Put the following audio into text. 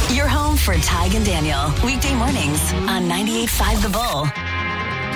Your home for Tig and Daniel. Weekday mornings on 98.5 The Bull.